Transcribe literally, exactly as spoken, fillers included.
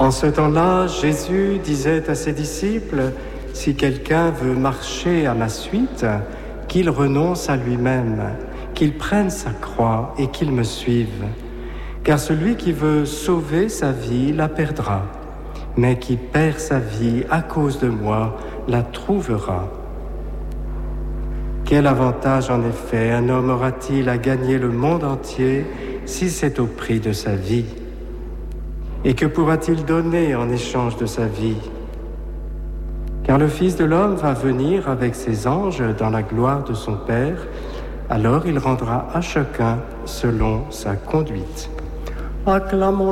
En ce temps-là, Jésus disait à ses disciples, « Si quelqu'un veut marcher à ma suite, qu'il renonce à lui-même, qu'il prenne sa croix et qu'il me suive. Car celui qui veut sauver sa vie la perdra, mais qui perd sa vie à cause de moi la trouvera. » Quel avantage en effet un homme aura-t-il à gagner le monde entier si c'est au prix de sa vie? Et que pourra-t-il donner en échange de sa vie? Car le Fils de l'homme va venir avec ses anges dans la gloire de son Père, alors il rendra à chacun selon sa conduite. Acclamons